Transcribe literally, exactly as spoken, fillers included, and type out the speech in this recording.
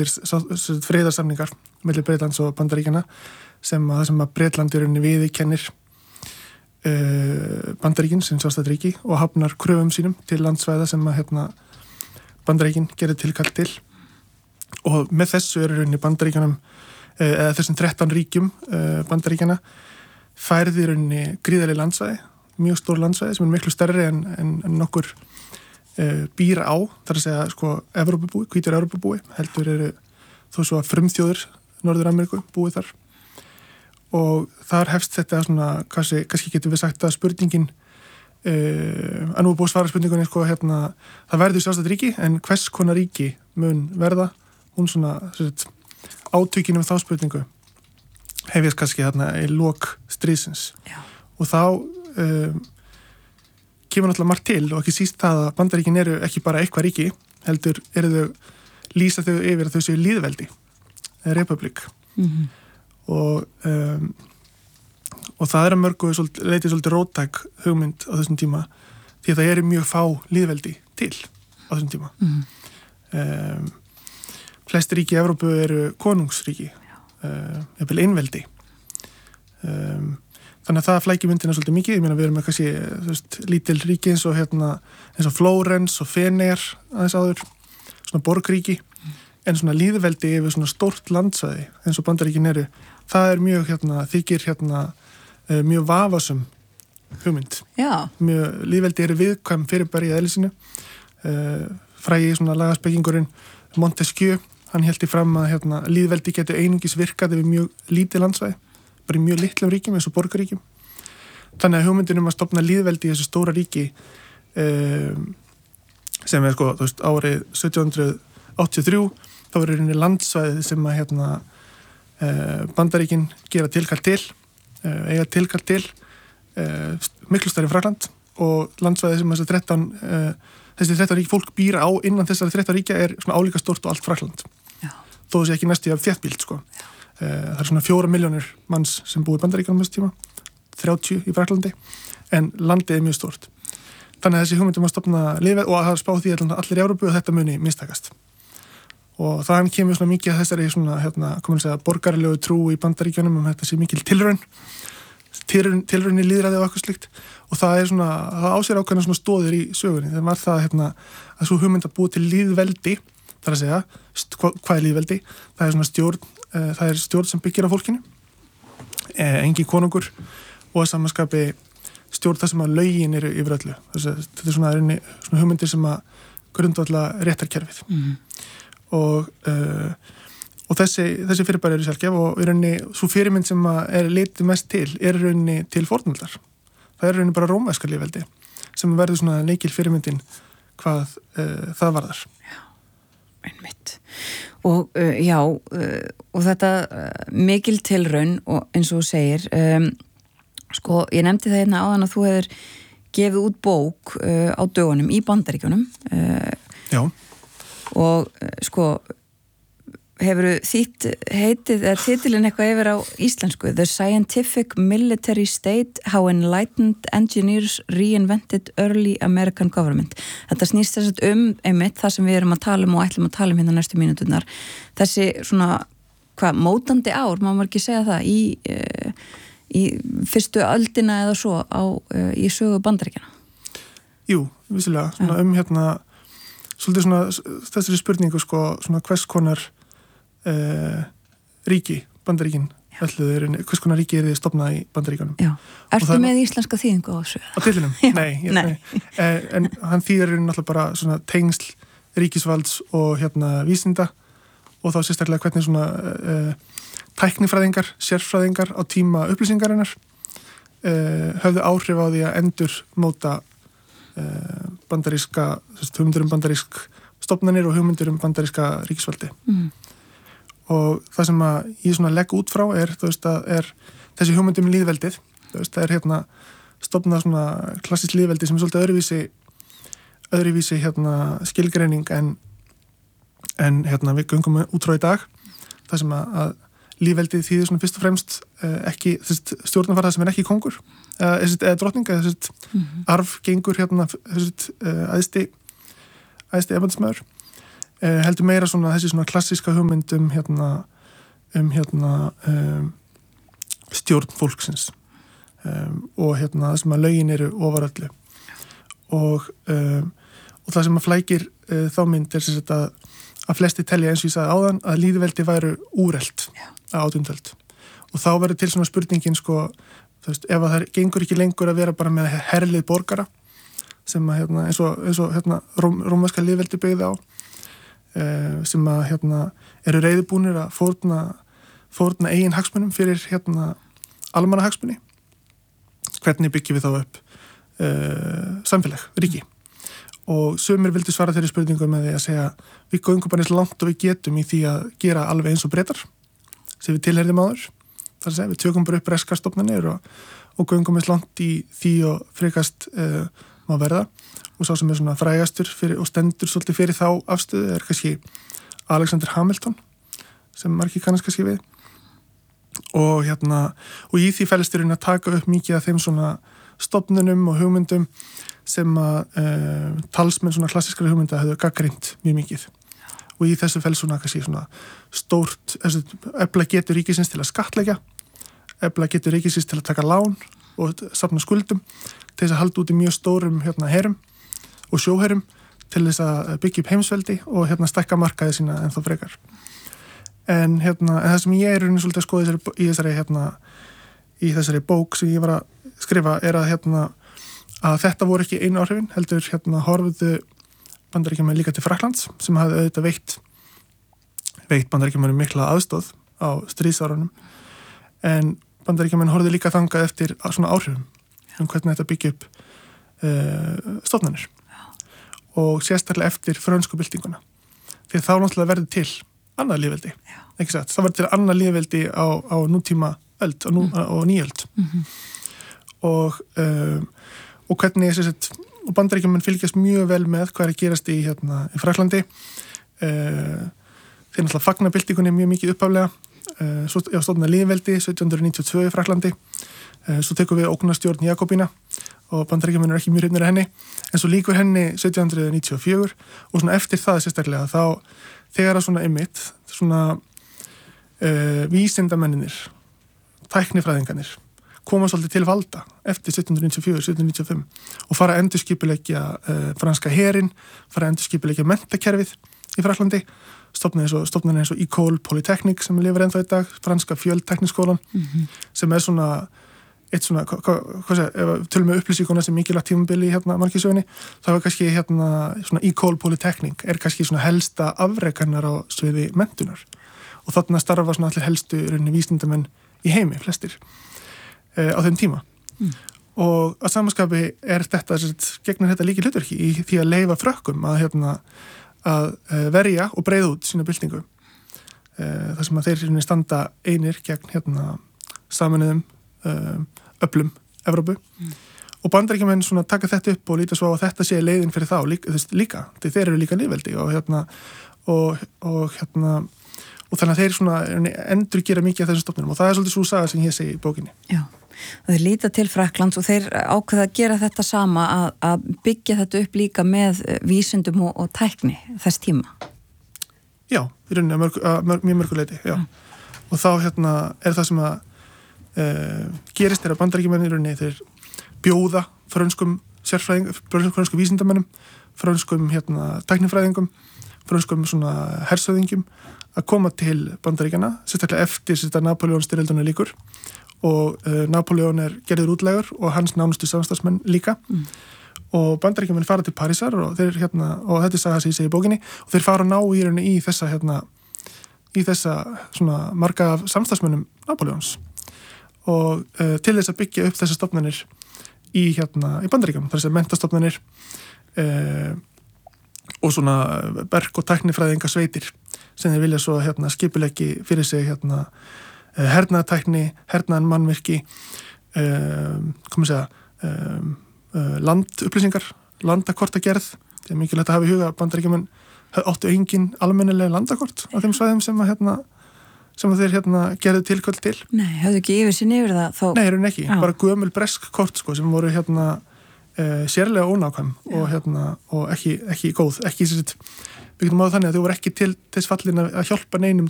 samþykktir friðarsamningar milli Bretlands og Bandaríkjanna sem að, sem að Bretland í rauninni viðurkennir uh, Bandaríkin sem sjálfstætt ríki og hafnar kröfum sínum til landsvæða sem að hérna, Bandaríkin gerir tilkall til og með þessu er í rauninni Bandaríkjanum uh, eða þessum þrettán ríkjum uh, Bandaríkjanna færði í rauninni gríðarleg landsvæði, mjög stór landsvæði sem er miklu stærri en, en, en nokkur uh, býr á, þar að segja sko Evrópubúi, hvítur Evrópubúi heldur eru þó svo að frumþjóðir Norður-Ameríku búið þar og þar hefst þetta svona, kannski, kannski getum við sagt að spurningin uh, að nú er búið að svara spurningunni sko hérna, það verður sjálfstætt ríki en hvers konar ríki mun verða hún svona, svona átökin um þá spurningu hefist kannski hérna í lok stríðsins Já. og þá um, kemur náttúrulega margt til og ekki síst það að Bandaríkin eru ekki bara eitthvað ríki heldur eru þau lýsa þau yfir að þau séu lýðveldi republik Mhm. og um, og það er að mörgu svolítið, leitið svolítið róttæk hugmynd á þessum tíma því að það eru mjög fá lýðveldi til á þessum tíma Mhm. um, flest ríki í Evrópu eru konungsríki uh, jafnvel einveldi um, þannig að það flækir myndina svolítið mikið, ég meina við erum með kannski þú veist, lítil ríki eins og hérna eins og Flórens og Feneyjar aðeins áður, svona borgríki en svona lýðveldi yfir svona stórt landsvæði eins og Bandaríkin eru það er mjög hérna, þykir hérna uh, mjög vafasum hugmynd Já. mjög, lýðveldi eru viðkvæm fyrirbæri í eðlisinu uh, frægi svona lagaspekingurinn Montesquieu, hann héldi fram að hérna, lýðveldi getur einungis virkað yfir mjög lítið landsvæði, bara í mjög litlum ríkjum eins og borgaríkjum þannig að hugmyndin um að stofna lýðveldi í þessu stóra ríki uh, sem er sko, þú veist, árið sautján hundrað áttatíu og þrjú þá er einnig landsvæðið sem að hérna, uh, Bandaríkin gera tilkall til, uh, eiga tilkall til uh, miklu stærri Frakland og landsvæðið sem þessi þrettán, uh, þessi þrettán ríki fólk býr á innan þessari þrettán ríkja er svona álíka stórt og allt Frakland. Já. Þó þessi ekki næstu af þéttbýlt sko. Uh, það er svona fjóra milljónir manns sem búið í Bandaríkjanum þessu tíma, þrjátíu í Fraklandi, en landið er mjög stórt. Þannig að þessi hugmyndum að stofna lýðveldi og að það er spáð því allir í Evrópu og þetta muni mistakast. Og það kemur svona mikið að þessari svona, hérna, komin að segja, borgarlegu trú í Bandaríkjunum um þetta sé mikil tilraun, tilraun, tilraun í lýðræði og eitthvað slíkt og það er svona, það ásér ákveðna svona stóðir í sögunni. Það var það, hérna, að svo hugmynd að búa til lýðveldi, þar að segja, hva, hvað er lýðveldi? Það er svona stjórn, uh, það er stjórn sem byggir á fólkinu, eh, engin konungur og að samanskapi stjórn þar sem að lögin eru yfir öllu. Þessi, þetta er svona, einni, svona hugmyndir sem að grundvalla réttarkerfið. Mhm. og, uh, og þessi, þessi fyrirbæri eru sjálfgef og í rauninni svo fyrirmynd sem er litið mest til er í rauninni til fornaldar. Það er í rauninni bara rómverska lýðveldi sem verður svona leikil fyrirmyndin hvað uh, það varðar. Já, einmitt. Og uh, já, uh, og þetta uh, mikil tilraun og eins og þú segir, um, sko, ég nefndi það hérna áðan að þú hefur gefið út bók uh, á dögunum í Bandaríkjunum. Uh, Já. Og sko hefur þýtt heitið eða titilinn eitthvað yfir á íslensku The Scientific Military State How Enlightened Engineers Reinvented Early American Government. Þetta snýst þess að um einmitt það sem við erum að tala um og ætlum að tala um hérna næstu mínúturnar. Þessi svona hvað mótandi ár, má maður ekki segja það í, í fyrstu öldina eða svo á, í sögu Bandaríkjanna. Jú, vissilega, svona ja. um hérna svolítið svona þessari spurningu sko, svona hvers konar uh, ríki, Bandaríkin ætluður, hvers konar ríki er þið stofnað í Bandaríkanum. Já, ertu með íslenska þýðingu á þessu? Á titlinum? Nei, ég, nei. nei. En hann þýðir náttúrulega bara svona tengsl ríkisvalds og hérna vísinda og þá sérstaklega hvernig svona uh, tæknifræðingar, sérfræðingar á tíma upplýsingarinnar uh, höfðu áhrif á því að endur móta bandaríska, hugmyndur um bandarísk stofnanir og hugmyndur um bandaríska ríkisvaldi. Mm. Og það sem að ég svona legg út frá er, þú veist, að er þessi hugmyndum um lýðveldið, þú veist, það er hérna stofnað svona klassískt lýðveldi sem er svolítið öðruvísi öðruvísi hérna skilgreining en en hérna við göngum út frá í dag, það sem að, að lýðveldið þýðir svona fyrst og fremst uh, ekki, þess stjórnarfarað sem er ekki kongur eða, eða drottning eða þess mm-hmm. arf gengur hérna þess uh, æðsti æðsti embættismaður uh, heldur meira svona þessi svona klassíska hugmynd um hérna, um hérna um, stjórn fólksins um, og hérna það sem að lögin eru ofar öllu og, um, og það sem að flækir uh, þá mynd er sem sagt að, að flesti telja eins og ég sagði áðan að lýðveldi væru úrelt að átjándu og þá verður til svona spurningin sko, þú veist, ef að það gengur ekki lengur að vera bara með herlið borgara sem að hérna, eins og, eins og hérna róm, rómverska lýðveldi byggði á uh, sem að hérna eru reiðubúnir að fórna, fórna eigin hagsmunum fyrir hérna almanna hagsmuni hvernig byggjum við þá upp uh, samfélag, ríki og sumir vildu svara þeirri spurningu með því að segja við göngum bara eins langt og við getum í því að gera alveg eins og Bretar sem við tilherðum áður þar að segja, við tökum bara upp reskastofnanir og, og göngum eins langt í því og frekast uh, má verða og sá sem er svona frægastur fyrir, og stendur svolítið fyrir þá afstöðu er kannski Alexander Hamilton sem margir kannast kannski við og hérna og í því felst er að taka upp mikið af þeim svona stofnunum og hugmyndum sem að uh, talsmenn svona klassískari hugmynda hefur gagnrýnt mjög mikið og í þessu felst svona kannski svona stórt, efla getur ríkisins til að skattleggja, efla getur ríkisins til að taka lán og safna skuldum til þess að halda út í mjög stórum hérna herum og sjóherum til þess að byggja upp heimsveldi og hérna stækka markaði sína ennþá frekar. En hérna, en það sem ég er raunin svolítið að skoða þessari, í þessari hérna, í þessari bók sem ég var að skrifa er að hérna, að þetta voru ekki einu áhrifin, heldur hérna horfðu Bandaríkjamenn líka til Frakklands sem hafði auðvitað veitt veitt Bandaríkjamenn mikla aðstóð á stríðsárunum en Bandaríkjamenn horfðu líka þangað eftir svona áhrifum um hvernig þetta byggja upp uh, stofnanir og sérstaklega eftir frönsku byltinguna því þá náttúrulega verður til annað lýðveldi, ekki satt, það verður til annað lýðveldi á, á nútíma öld og, nú, mm. og nýöld mm-hmm. og um, og hvernig þessi sett og Bandaríkjamenn fylgjast mjög vel með hvað er að gerast í, hérna, í Frakklandi uh, þeir náttúrulega fagna byltingunni mjög mikið upphaflega uh, svo já, stofna lýðveldi sautján hundruð níutíu og tvö í Frakklandi uh, svo tekum við ógnarstjórn Jakobína og Bandaríkjamenn er ekki mjög hrifnir af henni en svo líkur henni sautján hundruð níutíu og fjögur og svona eftir það sérstaklega þá þegar að svona einmitt svona uh, vísindamenninir tæknifræðinganir koma svolítið til valda eftir sautján hundruð níutíu og fjögur til sautján hundruð níutíu og fimm og fara að endurskipuleggja uh, franska herinn, fara að endurskipuleggja menntakerfið í Frakklandi stofnun eins og, stofnun eins og École Polytechnique sem lifir ennþá í dag, franska fjöldtekniskólan mm-hmm. sem er svona eitt svona, hva, hva, hvað segja, ef við tölum með upplýsinguna sem mikilvægt tímabili í hérna markisögunni, þá er kannski hérna svona École Polytechnique er kannski svona helsta afrekarnar á sviði menntunar og þarna starfa svona allir helstu rauninni vísindamenn í heimi, flestir á þeim tíma mm. og að samanskapi er þetta gegnir þetta líki hlutverki í því að leyfa frökkum að, hérna, að verja og breiða út sína byltingu þar sem að þeir standa einir gegn hérna, saminuðum öflum Evrópu mm. og Bandaríkjamenn svona taka þetta upp og líta svo að þetta sé leiðin fyrir þá líka, líka þeir eru líka lýðveldi og hérna og, og hérna og þannig að þeir svona endur gera mikið af þessum stofnunum og það er svolítið svo saga sem ég segi í bókinni. Já, og þeir líta til Frakklands og þeir ákveða að gera þetta sama að, að byggja þetta upp líka með vísindum og, og tækni þess tíma. Já, í rauninni að mörg, að mörg, mjög mörguleiti, já. Mm. Og þá hérna er það sem að uh, gerist er að Bandaríkjamenn í rauninni þeir bjóða frönskum sérfræðing, frönskum vísindamennum, frönskum hérna tæknifræðingum, frönskum svona hersöðingjum að koma til Bandaríkjana, sérstaklega eftir sérstaklega Napoleon styrjöldunni líkur og uh, Napoleon er gerður útlægur og hans nánustu samstarfsmenn líka mm. og Bandaríkjamenn fara til Parísar og þeir hérna, og þetta er saga sem ég segi í bókinni og þeir fara að ná í rauninni í þessa hérna, í þessa svona marga samstarfsmennum Napoleons og uh, til þess að byggja upp þessar stofnanir í hérna, í Bandaríkjum, þar sem mentastofnanir uh, og svona berg- og tæknifræðinga sveitir sem þeir vilja svo hérna, skipuleggi fyrir sig hérna, hernaðatækni, hernaðan mannvirki, um, komum segja, um, uh, landupplýsingar, landakortagerð. Það er mikilvægt að hafa í huga að Bandaríkjamenn áttu engin almennilega landakort á þeim svæðum sem, að, hérna, sem að þeir hérna, gerðu tilköll til. Nei, höfðu ekki yfir sinni yfir það? Þó... Nei, eru ekki. Já. Bara gömul bresk kort sko, sem voru hérna, uh, sérlega ónákvæm og, hérna, og ekki, ekki góð, ekki sérst við getum áður þannig að þau voru ekki til þess fallin að hjálpa neinum